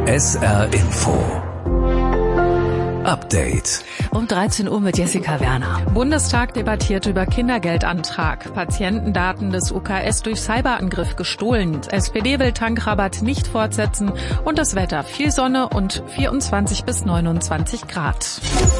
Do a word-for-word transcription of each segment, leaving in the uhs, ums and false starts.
S R Info Update. Um dreizehn Uhr mit Jessica Werner. Bundestag debattiert über Kindergeldantrag. Patientendaten des U K S durch Cyberangriff gestohlen. S P D will Tankrabatt nicht fortsetzen. Und das Wetter: viel Sonne und vierundzwanzig bis neunundzwanzig Grad.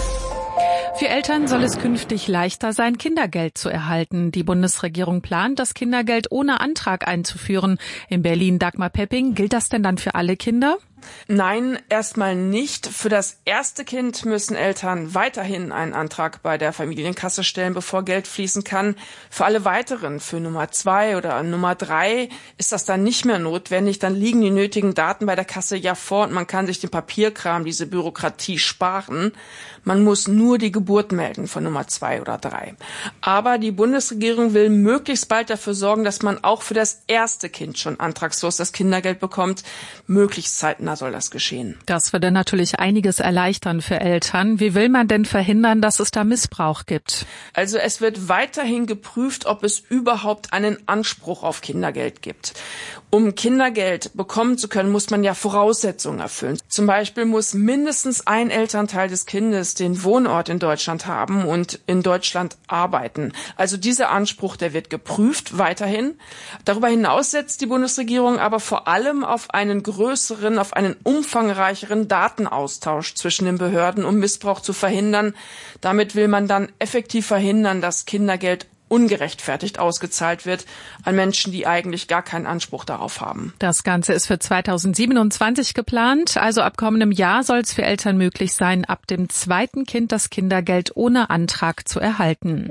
Für Eltern soll es künftig leichter sein, Kindergeld zu erhalten. Die Bundesregierung plant, das Kindergeld ohne Antrag einzuführen. In Berlin Dagmar Pepping, gilt das denn dann für alle Kinder? Nein, erstmal nicht. Für das erste Kind müssen Eltern weiterhin einen Antrag bei der Familienkasse stellen, bevor Geld fließen kann. Für alle weiteren, für Nummer zwei oder Nummer drei, ist das dann nicht mehr notwendig. Dann liegen die nötigen Daten bei der Kasse ja vor und man kann sich den Papierkram, diese Bürokratie sparen. Man muss nur die Geburt melden von Nummer zwei oder drei. Aber die Bundesregierung will möglichst bald dafür sorgen, dass man auch für das erste Kind schon antragslos das Kindergeld bekommt. Möglichst zeitnah soll das geschehen. Das würde natürlich einiges erleichtern für Eltern. Wie will man denn verhindern, dass es da Missbrauch gibt? Also es wird weiterhin geprüft, ob es überhaupt einen Anspruch auf Kindergeld gibt. Um Kindergeld bekommen zu können, muss man ja Voraussetzungen erfüllen. Zum Beispiel muss mindestens ein Elternteil des Kindes den Wohnort in Deutschland haben und in Deutschland arbeiten. Also dieser Anspruch, der wird geprüft weiterhin. Darüber hinaus setzt die Bundesregierung aber vor allem auf einen größeren, auf einen umfangreicheren Datenaustausch zwischen den Behörden, um Missbrauch zu verhindern. Damit will man dann effektiv verhindern, dass Kindergeld ungerechtfertigt ausgezahlt wird an Menschen, die eigentlich gar keinen Anspruch darauf haben. Das Ganze ist für zweitausendsiebenundzwanzig geplant. Also ab kommendem Jahr soll es für Eltern möglich sein, ab dem zweiten Kind das Kindergeld ohne Antrag zu erhalten.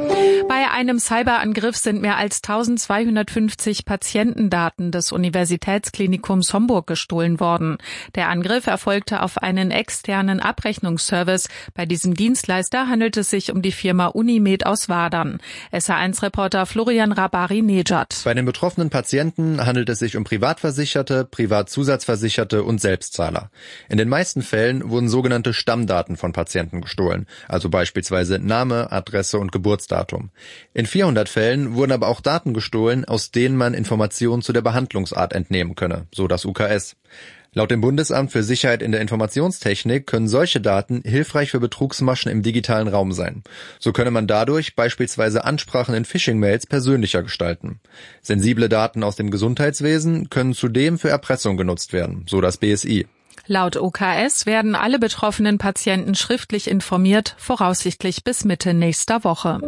Bei einem Cyberangriff sind mehr als eintausendzweihundertfünfzig Patientendaten des Universitätsklinikums Homburg gestohlen worden. Der Angriff erfolgte auf einen externen Abrechnungsservice. Bei diesem Dienstleister handelt es sich um die Firma Unimed aus Wadern. S R eins Reporter Florian Rabari-Nejad. Bei den betroffenen Patienten handelt es sich um Privatversicherte, Privatzusatzversicherte und Selbstzahler. In den meisten Fällen wurden sogenannte Stammdaten von Patienten gestohlen, also beispielsweise Name, Adresse und Geburtsdatum. In vierhundert Fällen wurden aber auch Daten gestohlen, aus denen man Informationen zu der Behandlungsart entnehmen könne, so das U K S. Laut dem Bundesamt für Sicherheit in der Informationstechnik können solche Daten hilfreich für Betrugsmaschen im digitalen Raum sein. So könne man dadurch beispielsweise Ansprachen in Phishing-Mails persönlicher gestalten. Sensible Daten aus dem Gesundheitswesen können zudem für Erpressung genutzt werden, so das B S I. Laut O K S werden alle betroffenen Patienten schriftlich informiert, voraussichtlich bis Mitte nächster Woche.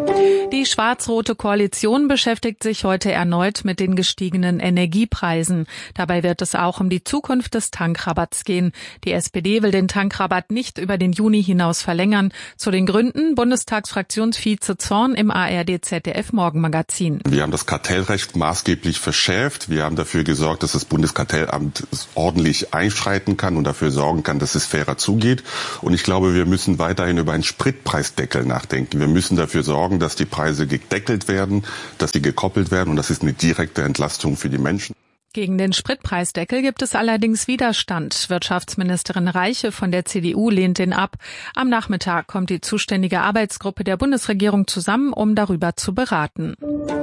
Die schwarz-rote Koalition beschäftigt sich heute erneut mit den gestiegenen Energiepreisen. Dabei wird es auch um die Zukunft des Tankrabatts gehen. Die S P D will den Tankrabatt nicht über den Juni hinaus verlängern. Zu den Gründen Bundestagsfraktionsvize Zorn im A R D Z D F Morgenmagazin. Wir haben das Kartellrecht maßgeblich verschärft. Wir haben dafür gesorgt, dass das Bundeskartellamt ordentlich einschreiten kann und dafür sorgen kann, dass es fairer zugeht. Und ich glaube, wir müssen weiterhin über einen Spritpreisdeckel nachdenken. Wir müssen dafür sorgen, dass die Preise gedeckelt werden, dass sie gekoppelt werden, und das ist eine direkte Entlastung für die Menschen. Gegen den Spritpreisdeckel gibt es allerdings Widerstand. Wirtschaftsministerin Reiche von der C D U lehnt den ab. Am Nachmittag kommt die zuständige Arbeitsgruppe der Bundesregierung zusammen, um darüber zu beraten.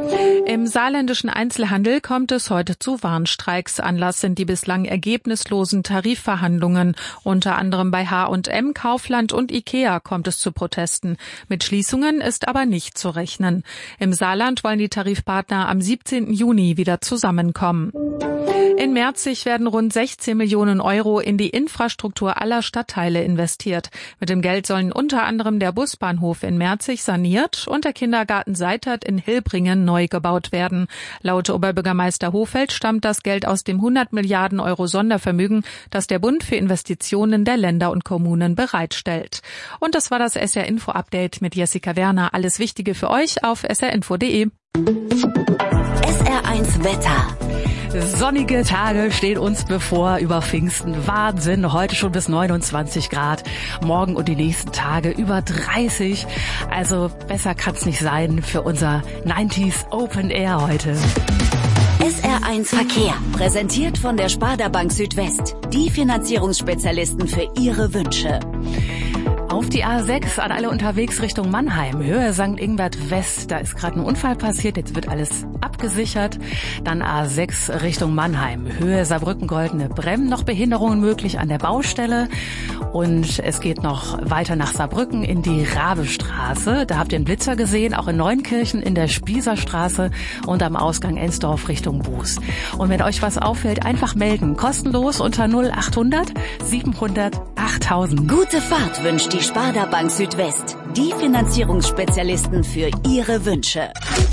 Im saarländischen Einzelhandel kommt es heute zu Warnstreiks. Anlass sind die bislang ergebnislosen Tarifverhandlungen. Unter anderem bei H und M, Kaufland und Ikea kommt es zu Protesten. Mit Schließungen ist aber nicht zu rechnen. Im Saarland wollen die Tarifpartner am siebzehnten Juni wieder zusammenkommen. In Merzig werden rund sechzehn Millionen Euro in die Infrastruktur aller Stadtteile investiert. Mit dem Geld sollen unter anderem der Busbahnhof in Merzig saniert und der Kindergarten Seitert in Hilbringen neu gebaut werden. Laut Oberbürgermeister Hofeld stammt das Geld aus dem hundert Milliarden Euro Sondervermögen, das der Bund für Investitionen der Länder und Kommunen bereitstellt. Und das war das S R Info Update mit Jessica Werner. Alles Wichtige für euch auf s r info punkt d e. S R eins Wetter. Sonnige Tage stehen uns bevor über Pfingsten. Wahnsinn, heute schon bis neunundzwanzig Grad. Morgen und die nächsten Tage über dreißig. Also besser kann's nicht sein für unser neunziger Open Air heute. S R eins Verkehr, präsentiert von der Sparda Bank Südwest. Die Finanzierungsspezialisten für Ihre Wünsche. Auf die A sechs an alle unterwegs Richtung Mannheim, Höhe Sankt Ingbert West. Da ist gerade ein Unfall passiert, jetzt wird alles abgesichert. Dann A sechs Richtung Mannheim, Höhe Saarbrücken Goldene Bremm. Noch Behinderungen möglich an der Baustelle. Und es geht noch weiter nach Saarbrücken in die Rabestraße. Da habt ihr einen Blitzer gesehen, auch in Neunkirchen in der Spießerstraße und am Ausgang Ensdorf Richtung Buß. Und wenn euch was auffällt, einfach melden. Kostenlos unter null achthundert siebenhundert achttausend. Gute Fahrt wünscht die Sparda Bank Südwest. Die Finanzierungsspezialisten für Ihre Wünsche.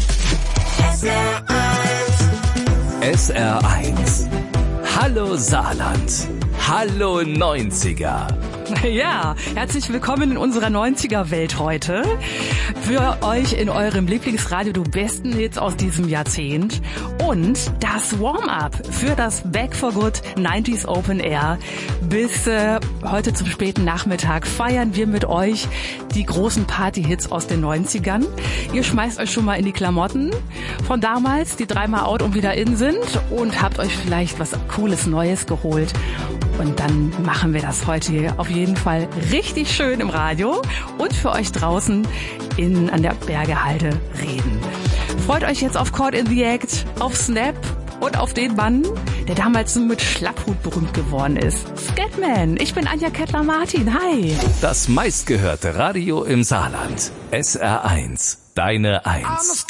S R eins. Hallo Saarland. Hallo neunziger. Ja, herzlich willkommen in unserer neunziger-Welt heute. Für euch in eurem Lieblingsradio die besten Hits aus diesem Jahrzehnt. Und das Warm-up für das Back for Good neunziger Open Air. Bis äh, heute zum späten Nachmittag feiern wir mit euch die großen Party-Hits aus den neunzigern. Ihr schmeißt euch schon mal in die Klamotten von damals, die dreimal out und wieder in sind, und habt euch vielleicht was Cooles Neues geholt. Und dann machen wir das heute hier auf jeden Fall richtig schön im Radio und für euch draußen in, an der Bergehalde reden. Freut euch jetzt auf Caught in the Act, auf Snap und auf den Mann, der damals nur mit Schlapphut berühmt geworden ist. Scatman, ich bin Anja Kettler-Martin, hi. Das meistgehörte Radio im Saarland. S R eins, deine Eins.